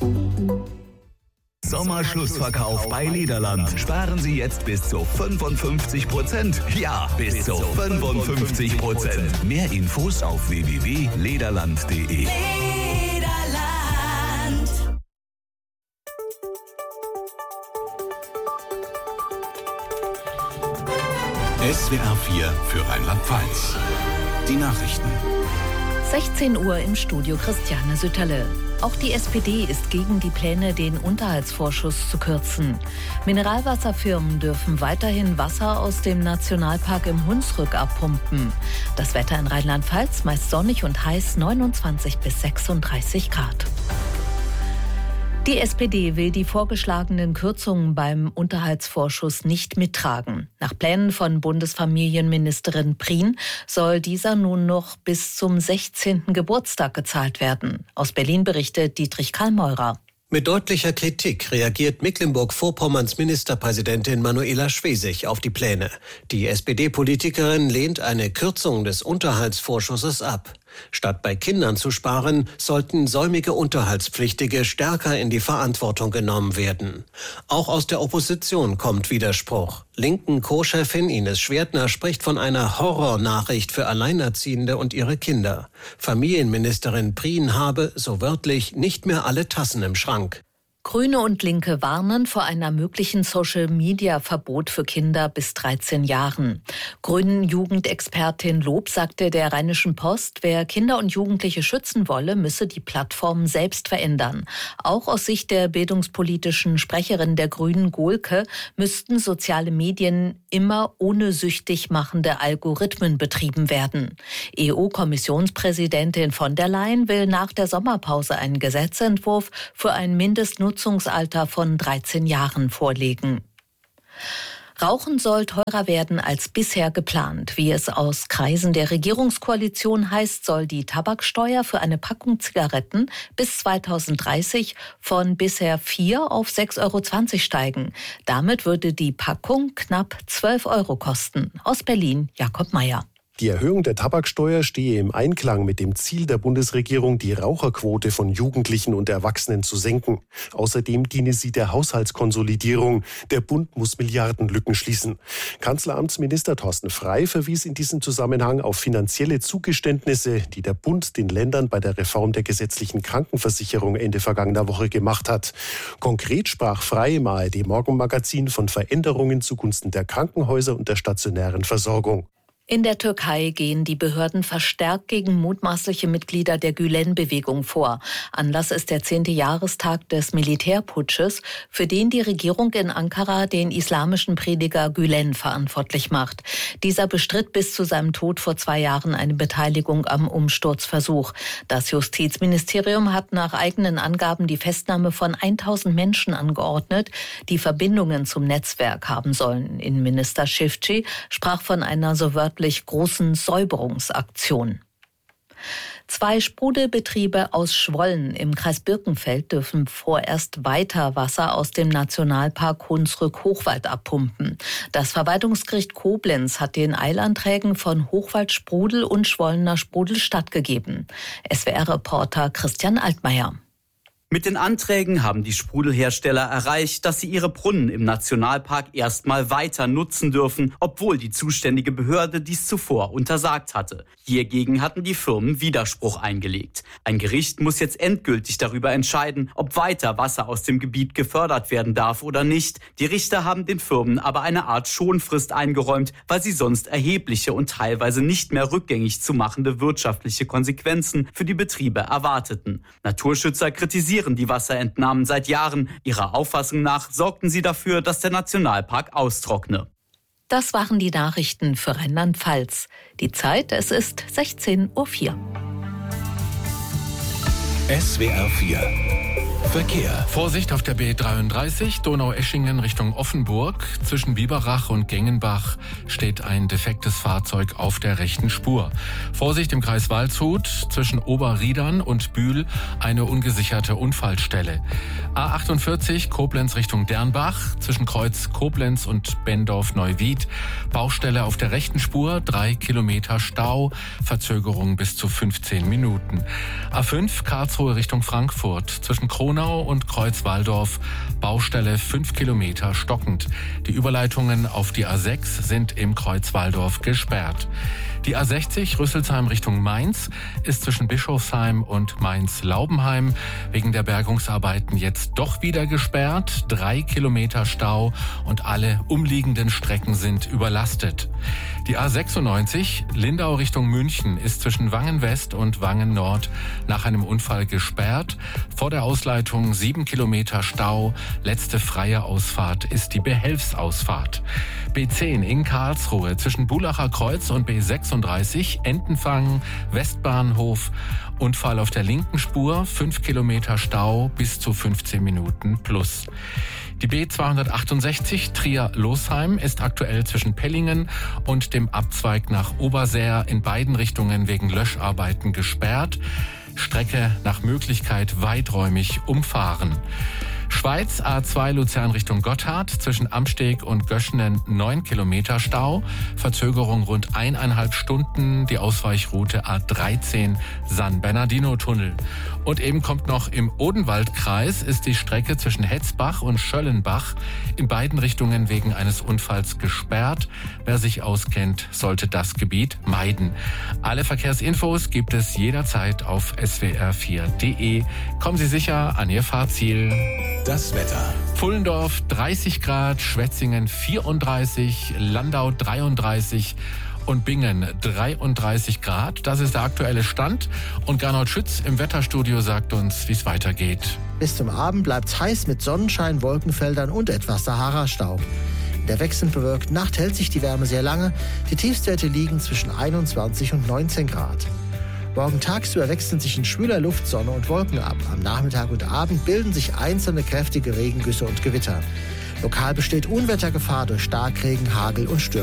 Sommerschlussverkauf bei Lederland. Sparen Sie jetzt bis zu 55%. Ja, bis zu 55%. Mehr Infos auf www.lederland.de. SWR 4 für Rheinland-Pfalz. Die Nachrichten. 16 Uhr im Studio Christiane Sütterle. Auch die SPD ist gegen die Pläne, den Unterhaltsvorschuss zu kürzen. Mineralwasserfirmen dürfen weiterhin Wasser aus dem Nationalpark im Hunsrück abpumpen. Das Wetter in Rheinland-Pfalz meist sonnig und heiß, 29 bis 36 Grad. Die SPD will die vorgeschlagenen Kürzungen beim Unterhaltsvorschuss nicht mittragen. Nach Plänen von Bundesfamilienministerin Prien soll dieser nun noch bis zum 16. Geburtstag gezahlt werden. Aus Berlin berichtet Dietrich Karl-Meurer. Mit deutlicher Kritik reagiert Mecklenburg-Vorpommerns Ministerpräsidentin Manuela Schwesig auf die Pläne. Die SPD-Politikerin lehnt eine Kürzung des Unterhaltsvorschusses ab. Statt bei Kindern zu sparen, sollten säumige Unterhaltspflichtige stärker in die Verantwortung genommen werden. Auch aus der Opposition kommt Widerspruch. Linken Co-Chefin Ines Schwertner spricht von einer Horrornachricht für Alleinerziehende und ihre Kinder. Familienministerin Prien habe, so wörtlich, nicht mehr alle Tassen im Schrank. Grüne und Linke warnen vor einem möglichen Social-Media-Verbot für Kinder bis 13 Jahren. Grünen-Jugendexpertin Lob sagte der Rheinischen Post, wer Kinder und Jugendliche schützen wolle, müsse die Plattformen selbst verändern. Auch aus Sicht der bildungspolitischen Sprecherin der Grünen, Gohlke, müssten soziale Medien immer ohne süchtig machende Algorithmen betrieben werden. EU-Kommissionspräsidentin von der Leyen will nach der Sommerpause einen Gesetzentwurf für ein Mindestnutzungsalter von 13 Jahren vorlegen. Rauchen soll teurer werden als bisher geplant. Wie es aus Kreisen der Regierungskoalition heißt, soll die Tabaksteuer für eine Packung Zigaretten bis 2030 von bisher 4 auf 6,20 € steigen. Damit würde die Packung knapp 12 € kosten. Aus Berlin, Jakob Meyer. Die Erhöhung der Tabaksteuer stehe im Einklang mit dem Ziel der Bundesregierung, die Raucherquote von Jugendlichen und Erwachsenen zu senken. Außerdem diene sie der Haushaltskonsolidierung. Der Bund muss Milliardenlücken schließen. Kanzleramtsminister Thorsten Frey verwies in diesem Zusammenhang auf finanzielle Zugeständnisse, die der Bund den Ländern bei der Reform der gesetzlichen Krankenversicherung Ende vergangener Woche gemacht hat. Konkret sprach Frey im ARD-Morgenmagazin von Veränderungen zugunsten der Krankenhäuser und der stationären Versorgung. In der Türkei gehen die Behörden verstärkt gegen mutmaßliche Mitglieder der Gülen-Bewegung vor. Anlass ist der 10. Jahrestag des Militärputsches, für den die Regierung in Ankara den islamischen Prediger Gülen verantwortlich macht. Dieser bestritt bis zu seinem Tod vor 2 Jahren eine Beteiligung am Umsturzversuch. Das Justizministerium hat nach eigenen Angaben die Festnahme von 1000 Menschen angeordnet, die Verbindungen zum Netzwerk haben sollen. Innenminister Şivci sprach von einer so wörtlich großen Säuberungsaktion. 2 Sprudelbetriebe aus Schwollen im Kreis Birkenfeld dürfen vorerst weiter Wasser aus dem Nationalpark Hunsrück-Hochwald abpumpen. Das Verwaltungsgericht Koblenz hat den Eilanträgen von Hochwald Sprudel und Schwollener Sprudel stattgegeben. SWR-Reporter Christian Altmaier. Mit den Anträgen haben die Sprudelhersteller erreicht, dass sie ihre Brunnen im Nationalpark erstmal weiter nutzen dürfen, obwohl die zuständige Behörde dies zuvor untersagt hatte. Hiergegen hatten die Firmen Widerspruch eingelegt. Ein Gericht muss jetzt endgültig darüber entscheiden, ob weiter Wasser aus dem Gebiet gefördert werden darf oder nicht. Die Richter haben den Firmen aber eine Art Schonfrist eingeräumt, weil sie sonst erhebliche und teilweise nicht mehr rückgängig zu machende wirtschaftliche Konsequenzen für die Betriebe erwarteten. Naturschützer kritisieren die Wasserentnahmen seit Jahren. Ihrer Auffassung nach sorgten sie dafür, dass der Nationalpark austrockne. Das waren die Nachrichten für Rheinland-Pfalz. Die Zeit, es ist 16:04 Uhr. SWR 4 Verkehr. Vorsicht auf der B33 Donaueschingen Richtung Offenburg. Zwischen Biberach und Gengenbach steht ein defektes Fahrzeug auf der rechten Spur. Vorsicht im Kreis Waldshut. Zwischen Oberriedern und Bühl eine ungesicherte Unfallstelle. A48 Koblenz Richtung Dernbach. Zwischen Kreuz Koblenz und Bendorf-Neuwied. Baustelle auf der rechten Spur. 3 Kilometer Stau. Verzögerung bis zu 15 Minuten. A5 Karlsruhe Richtung Frankfurt. Zwischen Kronach Donau und Kreuz-Walldorf, Baustelle 5 Kilometer stockend. Die Überleitungen auf die A6 sind im Kreuz-Walldorf gesperrt. Die A60 Rüsselsheim Richtung Mainz ist zwischen Bischofsheim und Mainz-Laubenheim wegen der Bergungsarbeiten jetzt doch wieder gesperrt. 3 Kilometer Stau und alle umliegenden Strecken sind überlastet. Die A96 Lindau Richtung München ist zwischen Wangen West und Wangen Nord nach einem Unfall gesperrt. Vor der Ausleitung 7 Kilometer Stau. Letzte freie Ausfahrt ist die Behelfsausfahrt. B10 in Karlsruhe zwischen Bulacher Kreuz und B36 Entenfang, Westbahnhof. Unfall auf der linken Spur, 5 Kilometer Stau bis zu 15 Minuten plus. Die B268 Trier-Losheim ist aktuell zwischen Pellingen und dem Abzweig nach Obersähr in beiden Richtungen wegen Löscharbeiten gesperrt. Strecke nach Möglichkeit weiträumig umfahren. Schweiz A2 Luzern Richtung Gotthard zwischen Amsteg und Göschenen 9 Kilometer Stau. Verzögerung rund 1,5 Stunden. Die Ausweichroute A13 San Bernardino Tunnel. Und eben kommt noch im Odenwaldkreis ist die Strecke zwischen Hetzbach und Schöllenbach in beiden Richtungen wegen eines Unfalls gesperrt. Wer sich auskennt, sollte das Gebiet meiden. Alle Verkehrsinfos gibt es jederzeit auf swr4.de. Kommen Sie sicher an Ihr Fahrziel. Das Wetter. Pfullendorf 30 Grad, Schwetzingen 34, Landau 33 und Bingen 33 Grad. Das ist der aktuelle Stand. Und Gernot Schütz im Wetterstudio sagt uns, wie es weitergeht. Bis zum Abend bleibt es heiß mit Sonnenschein, Wolkenfeldern und etwas Sahara-Staub. In der wechselnd bewölkten Nacht hält sich die Wärme sehr lange. Die Tiefstwerte liegen zwischen 21 und 19 Grad. Morgen tagsüber wechseln sich in schwüler Luft Sonne und Wolken ab. Am Nachmittag und Abend bilden sich einzelne kräftige Regengüsse und Gewitter. Lokal besteht Unwettergefahr durch Starkregen, Hagel und Stürme.